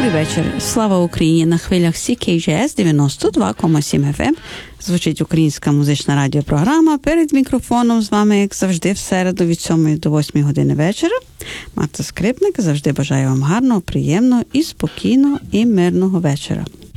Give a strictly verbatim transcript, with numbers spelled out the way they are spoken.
Добрий вечір. Слава Україні! На хвилях Сі Кей Джі Ес дев'яносто два цілих сім еф ем звучить українська музична радіопрограма. Перед мікрофоном з вами, як завжди, в середу від сьомої до восьмої години вечора. Марта Скрипник. Завжди бажаю вам гарного, приємного і спокійного і мирного вечора.